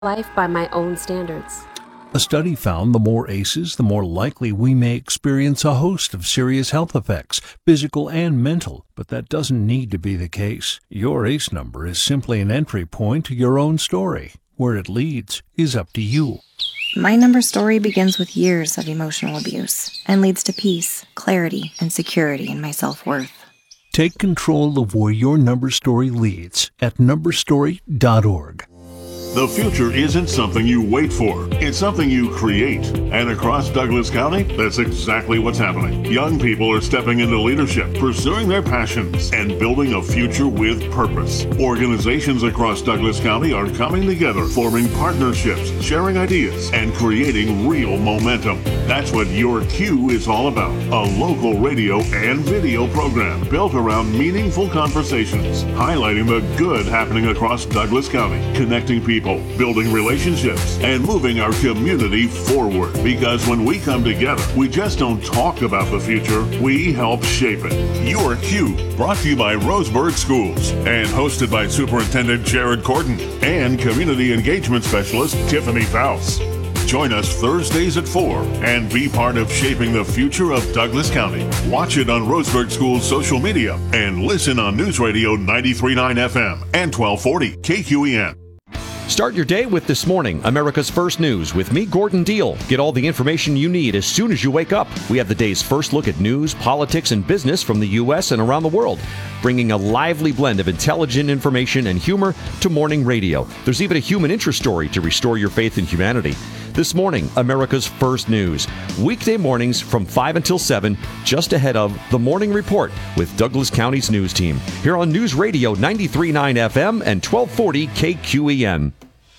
life by my own standards. A study found the more ACEs, the more likely we may experience a host of serious health effects, physical and mental, but that doesn't need to be the case. Your ACE number is simply an entry point to your own story. Where it leads is up to you. My number story begins with years of emotional abuse and leads to peace, clarity, and security in my self-worth. Take control of where your number story leads at numberstory.org. The future isn't something you wait for. It's something you create. And across Douglas County, that's exactly what's happening. Young people are stepping into leadership, pursuing their passions, and building a future with purpose. Organizations across Douglas County are coming together, forming partnerships, sharing ideas, and creating real momentum. That's what Your Q is all about. A local radio and video program built around meaningful conversations, highlighting the good happening across Douglas County, connecting people, building relationships, and moving our community forward. Because when we come together, we just don't talk about the future, we help shape it. Your Q, brought to you by Roseburg Schools, and hosted by Superintendent Jared Corden and Community Engagement Specialist Tiffany Faust. Join us Thursdays at 4 and be part of shaping the future of Douglas County. Watch it on Roseburg School's social media and listen on News Radio 93.9 FM and 1240 KQEN. Start your day with This Morning, America's First News, with me, Gordon Deal. Get all the information you need as soon as you wake up. We have the day's first look at news, politics, and business from the U.S. and around the world, bringing a lively blend of intelligent information and humor to morning radio. There's even a human interest story to restore your faith in humanity. This Morning, America's First News. Weekday mornings from 5 until 7, just ahead of The Morning Report with Douglas County's news team. Here on News Radio 93.9 FM and 1240 KQEN.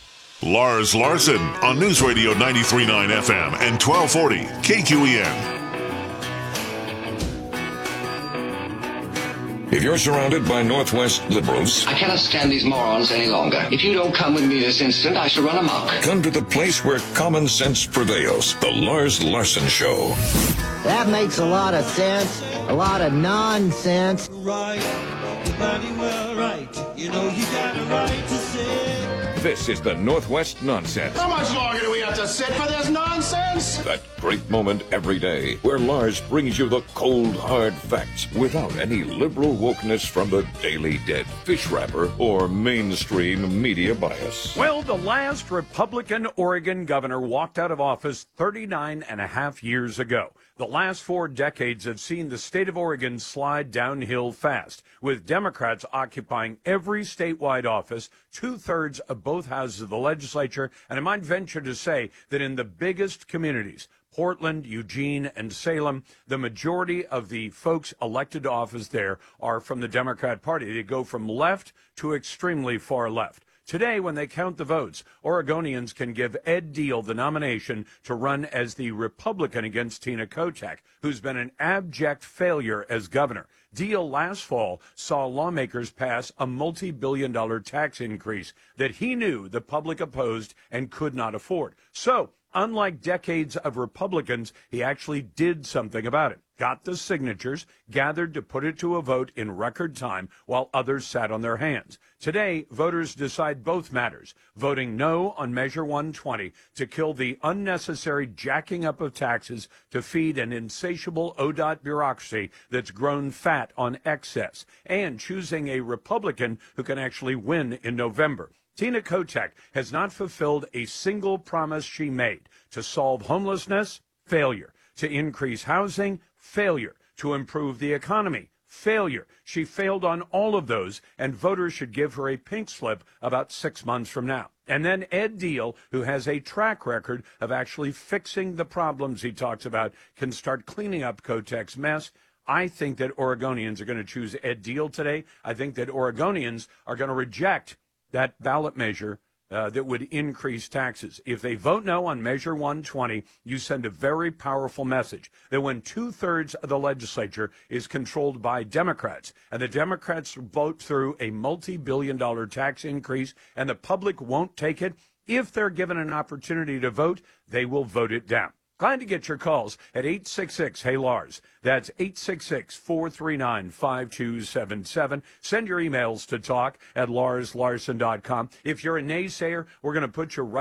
Lars Larson on News Radio 93.9 FM and 1240 KQEN. If you're surrounded by Northwest liberals, I cannot stand these morons any longer. If you don't come with me this instant, I shall run amok. Come to the place where common sense prevails. The Lars Larson Show. That makes a lot of sense. A lot of nonsense. Right, you're bloody well right. You know you got a right to say. This is the Northwest Nonsense. How much longer do we have to sit for this nonsense? That great moment every day where Lars brings you the cold, hard facts without any liberal wokeness from the Daily Dead, fish wrapper, or mainstream media bias. Well, the last Republican Oregon governor walked out of office 39 and a half years ago. The last 4 decades have seen the state of Oregon slide downhill fast, with Democrats occupying every statewide office, 2/3 of both houses of the legislature, and I might venture to say that in the biggest communities, Portland, Eugene, and Salem, the majority of the folks elected to office there are from the Democrat Party. They go from left to extremely far left. Today, when they count the votes, Oregonians can give Ed Deal the nomination to run as the Republican against Tina Kotek, who's been an abject failure as governor. Deal last fall saw lawmakers pass a multi-billion-dollar tax increase that he knew the public opposed and could not afford. So, unlike decades of Republicans, he actually did something about it. Got the signatures, gathered to put it to a vote in record time while others sat on their hands. Today, voters decide both matters, voting no on Measure 120 to kill the unnecessary jacking up of taxes to feed an insatiable ODOT bureaucracy that's grown fat on excess, and choosing a Republican who can actually win in November. Tina Kotek has not fulfilled a single promise she made. To solve homelessness, failure. To increase housing, failure. To improve the economy, failure. She failed on all of those, and voters should give her a pink slip about 6 months from now. And then Ed Deal, who has a track record of actually fixing the problems he talks about, can start cleaning up Kotek's mess. I think that Oregonians are going to choose Ed Deal today. I think that Oregonians are going to reject that ballot measure that would increase taxes. If they vote no on Measure 120, you send a very powerful message that when 2/3 of the legislature is controlled by Democrats, and the Democrats vote through a multi-billion-dollar tax increase, and the public won't take it, if they're given an opportunity to vote, they will vote it down. Glad to get your calls at 866-HEY-LARS. That's 866-439-5277. Send your emails to talk@larslarson.com. If you're a naysayer, we're going to put you right